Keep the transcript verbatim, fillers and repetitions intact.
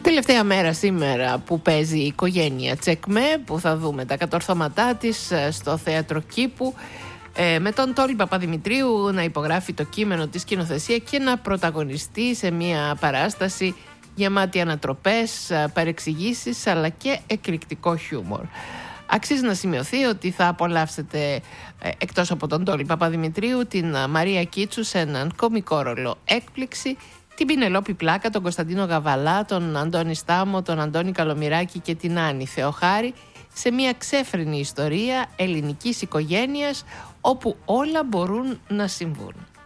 Τελευταία μέρα σήμερα που παίζει η οικογένεια Τσεκμέ, που θα δούμε τα κατορθώματά της στο Θέατρο Κήπου, με τον Τόλι Παπαδημητρίου να υπογράφει το κείμενο της σκηνοθεσία και να πρωταγωνιστεί σε μια παράσταση γεμάτη ανατροπές, παρεξηγήσεις αλλά και εκρηκτικό χιούμορ. Αξίζει να σημειωθεί ότι θα απολαύσετε, εκτός από τον Τόλι Παπαδημητρίου, την Μαρία Κίτσου σε έναν κωμικό ρόλο έκπληξη, την Πινελόπη Πλάκα, τον Κωνσταντίνο Γαβαλά, τον Αντώνη Στάμο, τον Αντώνη Καλομυράκη και την Άννη Θεοχάρη σε μια ξέφρενη ιστορία ελληνικής οικογένειας όπου όλα μπορούν να συμβούν.